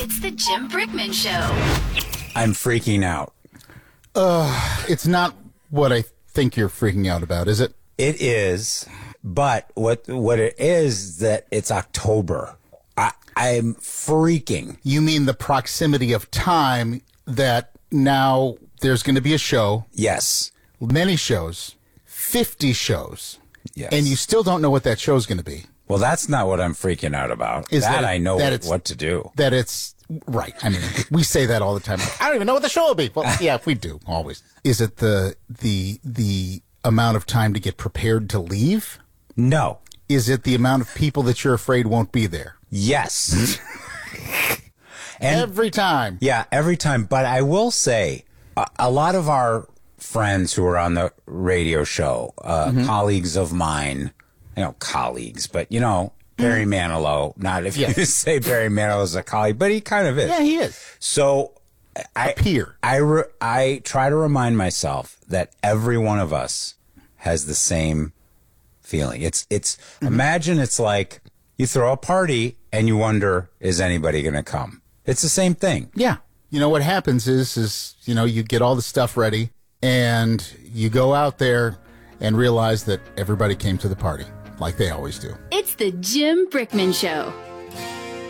It's the Jim Brickman Show. I'm freaking out. It's not what I think you're freaking out about, is it? It is, but what it is that it's October. I'm freaking. You mean the proximity of time that now there's going to be a show, Yes. many shows, 50 shows, Yes. and you still don't know what that show's going to be. Well, that's not what I'm freaking out about. Is that I know that it's- what to do. That it's right. I mean, we say that all the time. I don't even know what the show will be. Well, yeah, we do always. Is it the amount of time to get prepared to leave? No. Is it the amount of people that you're afraid won't be there? Yes. And Every time. yeah, every time. But I will say, a lot of our friends who are on the radio show, colleagues of mine, colleagues, but Barry Manilow. Not if you say Barry Manilow is a colleague, but he kind of is. Yeah, he is. So A peer. I try to remind myself that every one of us has the same feeling. It's imagine it's like you throw a party and you wonder, is anybody going to come? It's the same thing. Yeah. You know, what happens is you get all the stuff ready and you go out there and realize that everybody came to the party like they always do. It's the Jim Brickman Show.